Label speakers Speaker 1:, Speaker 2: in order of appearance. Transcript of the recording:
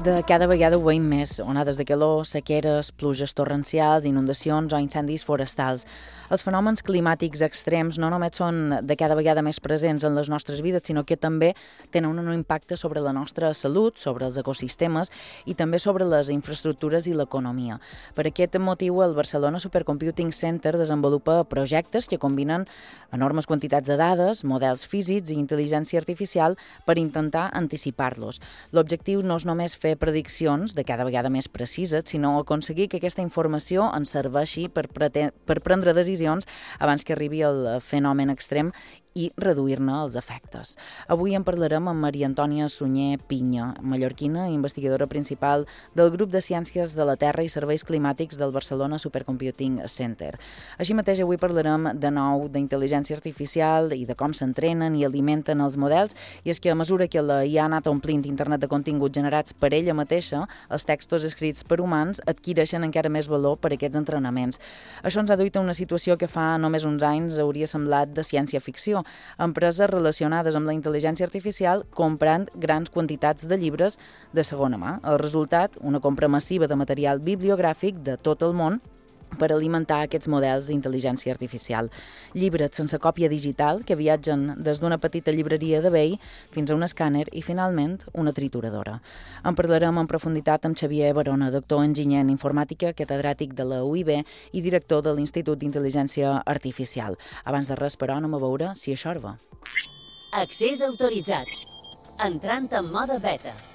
Speaker 1: Cada vegada ho veiem més, onades de calor, sequeres, pluges torrencials, inundacions o incendis forestals. Els fenòmens climàtics extrems no només són de cada vegada més presents en les nostres vides, sinó que també tenen un impacte sobre la nostra salut, sobre els ecosistemes i també sobre les infraestructures i l'economia. Per aquest motiu, el Barcelona Supercomputing Center desenvolupa projectes que combinen enormes quantitats de dades, models físics i intel·ligència artificial per intentar anticipar-los. L'objectiu no és només fer prediccions de cada vegada més precises, sinó aconseguir que aquesta informació ens serveixi per prendre decisions abans que arribi el fenomen extrem i reduir-ne els efectes. Avui en parlarem amb Maria Antònia Sunyer Pinya, mallorquina, investigadora principal del grup de Ciències de la Terra i Serveis Climàtics del Barcelona Supercomputing Center. Així mateix, avui parlarem de nou d'intel·ligència artificial i de com s'entrenen i alimenten els models, i és que a mesura que la IA ha anat omplint internet de continguts generats per ella mateixa, els textos escrits per humans adquireixen encara més valor per aquests entrenaments. Això ens ha duit a una situació que fa només uns anys hauria semblat de ciència-ficció, empreses relacionades amb la intel·ligència artificial comprant grans quantitats de llibres de segona mà. El resultat, una compra massiva de material bibliogràfic de tot el món per alimentar aquests models d'intel·ligència artificial. Llibres sense còpia digital que viatgen des d'una petita llibreria d'eBay fins a un escàner i, finalment, una trituradora. En parlarem en profunditat amb Xavier Barona, doctor enginyer en informàtica, catedràtic de la UIB i director de l'Institut d'Intel·ligència Artificial. Abans de res, però, anem a veure si això va.
Speaker 2: Accés autoritzat. Entrant en mode beta.